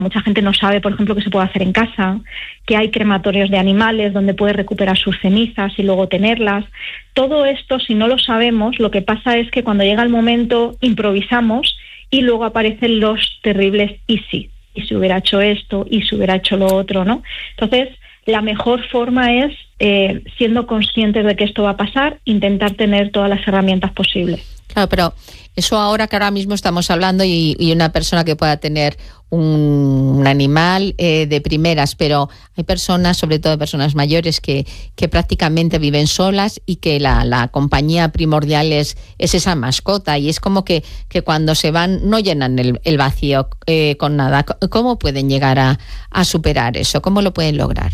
Mucha gente no sabe, por ejemplo, que se puede hacer en casa, que hay crematorios de animales donde puedes recuperar sus cenizas y luego tenerlas. Todo esto, si no lo sabemos, lo que pasa es que cuando llega el momento improvisamos y luego aparecen los terribles y si hubiera hecho esto, y si hubiera hecho lo otro, ¿no? Entonces, la mejor forma es, siendo conscientes de que esto va a pasar, intentar tener todas las herramientas posibles. Claro, pero eso ahora que ahora mismo estamos hablando y una persona que pueda tener un animal de primeras, pero hay personas, sobre todo personas mayores, que prácticamente viven solas y que la compañía primordial es esa mascota, y es como que cuando se van no llenan el vacío con nada. ¿Cómo pueden llegar a superar eso? ¿Cómo lo pueden lograr?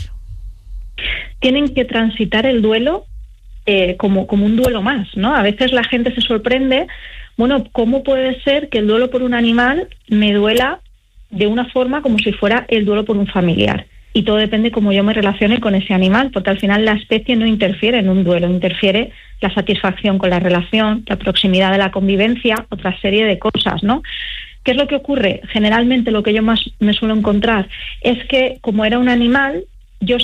Tienen que transitar el duelo como un duelo más, ¿no? A veces la gente se sorprende, bueno, ¿cómo puede ser que el duelo por un animal me duela de una forma como si fuera el duelo por un familiar? Y todo depende cómo yo me relacione con ese animal, porque al final la especie no interfiere en un duelo, interfiere la satisfacción con la relación, la proximidad de la convivencia, otra serie de cosas, ¿no? ¿Qué es lo que ocurre? Generalmente lo que yo más me suelo encontrar es que, como era un animal, yo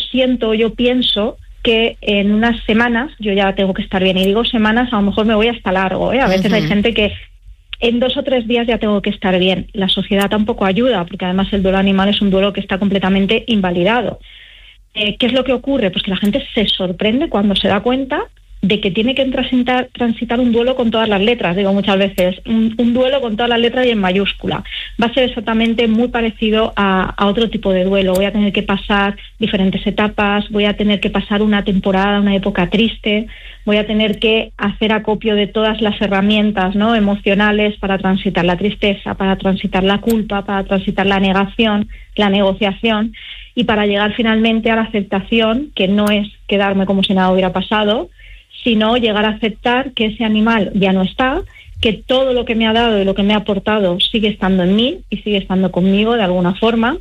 pienso que en unas semanas yo ya tengo que estar bien. Y digo semanas, a lo mejor me voy hasta largo, ¿eh? A veces hay gente que en 2 o 3 días ya tengo que estar bien. La sociedad tampoco ayuda, porque además el duelo animal es un duelo que está completamente invalidado. ¿Qué es lo que ocurre? Pues que la gente se sorprende cuando se da cuenta de que tiene que transitar un duelo con todas las letras, digo muchas veces, un duelo con todas las letras y en mayúscula. Va a ser exactamente muy parecido a otro tipo de duelo. Voy a tener que pasar diferentes etapas, voy a tener que pasar una temporada, una época triste, voy a tener que hacer acopio de todas las herramientas, ¿no?, emocionales para transitar la tristeza, para transitar la culpa, para transitar la negación, la negociación, y para llegar finalmente a la aceptación, que no es quedarme como si nada hubiera pasado, sino llegar a aceptar que ese animal ya no está, que todo lo que me ha dado y lo que me ha aportado sigue estando en mí y sigue estando conmigo de alguna forma,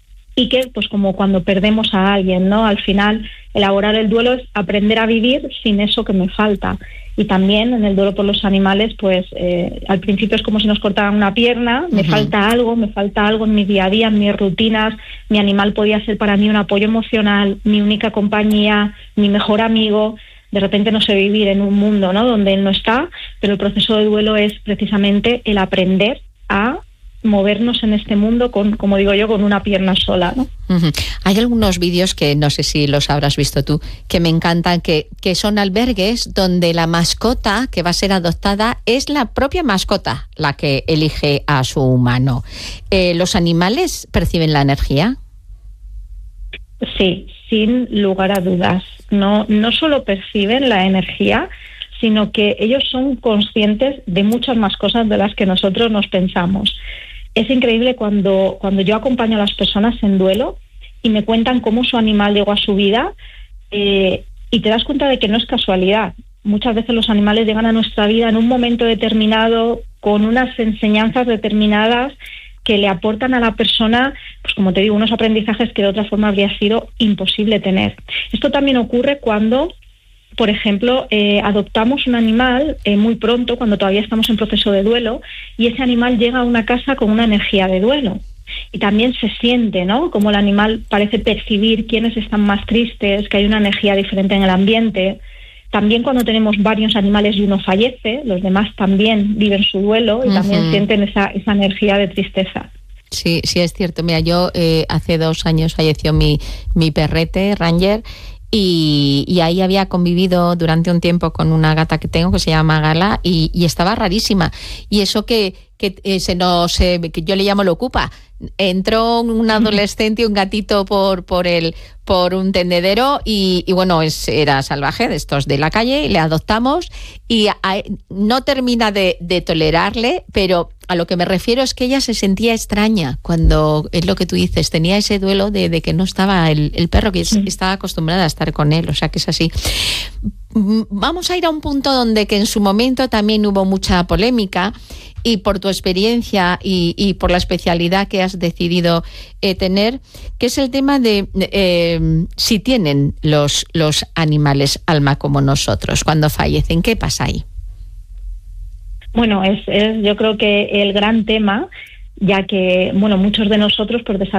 y que, pues como cuando perdemos a alguien, ¿no? Al final, elaborar el duelo es aprender a vivir sin eso que me falta. Y también en el duelo por los animales, pues al principio es como si nos cortaran una pierna, me falta algo en mi día a día, en mis rutinas. Mi animal podía ser para mí un apoyo emocional, mi única compañía, mi mejor amigo. De repente no sé vivir en un mundo, ¿no?, donde él no está, pero el proceso de duelo es precisamente el aprender a movernos en este mundo con, como digo yo, con una pierna sola, ¿no? Hay algunos vídeos que no sé si los habrás visto tú, que me encantan, que son albergues donde la mascota que va a ser adoptada es la propia mascota la que elige a su humano. ¿Los animales perciben la energía? Sí, sin lugar a dudas. No solo perciben la energía, sino que ellos son conscientes de muchas más cosas de las que nosotros nos pensamos. Es increíble cuando yo acompaño a las personas en duelo y me cuentan cómo su animal llegó a su vida, y te das cuenta de que no es casualidad. Muchas veces los animales llegan a nuestra vida en un momento determinado, con unas enseñanzas determinadas que le aportan a la persona, pues como te digo, unos aprendizajes que de otra forma habría sido imposible tener. Esto también ocurre cuando, por ejemplo, adoptamos un animal muy pronto, cuando todavía estamos en proceso de duelo, y ese animal llega a una casa con una energía de duelo. Y también se siente, ¿no?, como el animal parece percibir quiénes están más tristes, que hay una energía diferente en el ambiente. También cuando tenemos varios animales y uno fallece, los demás también viven su duelo y también sienten esa energía de tristeza. Sí, es cierto. Mira, yo hace 2 años falleció mi perrete, Ranger, y ahí había convivido durante un tiempo con una gata que tengo que se llama Gala, y estaba rarísima. Y eso que yo le llamo lo ocupa. Entró un adolescente y un gatito por un tendedero y bueno, era salvaje, de estos de la calle, y le adoptamos, y no termina de tolerarle, pero a lo que me refiero es que ella se sentía extraña cuando, es lo que tú dices, tenía ese duelo de que no estaba el perro, que estaba acostumbrada a estar con él, o sea que es así. Vamos a ir a un punto donde que en su momento también hubo mucha polémica, y por tu experiencia y por la especialidad que has decidido tener, que es el tema de si tienen los animales alma como nosotros cuando fallecen. ¿Qué pasa ahí? Bueno, es yo creo que el gran tema, ya que, bueno, muchos de nosotros, pues